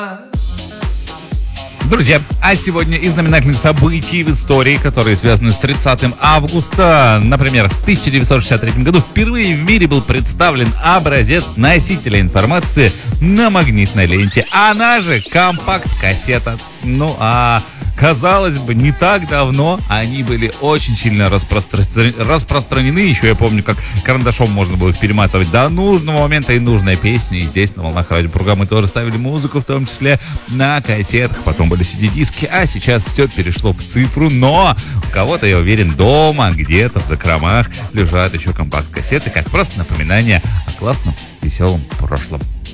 Друзья, а сегодня из знаменательных событий в истории, которые связаны с 30 августа, например, в 1963 году впервые в мире был представлен образец носителя информации на магнитной ленте, она же компакт-кассета. Казалось бы, не так давно они были очень сильно распространены. Еще я помню, как карандашом можно было их перематывать до нужного момента и нужной песни. И здесь на волнах радиопрограммы тоже ставили музыку, в том числе на кассетах. Потом были CD-диски, а сейчас все перешло в цифру. Но у кого-то, я уверен, дома, где-то в закромах лежат еще компакт-кассеты, как просто напоминание о классном, веселом прошлом.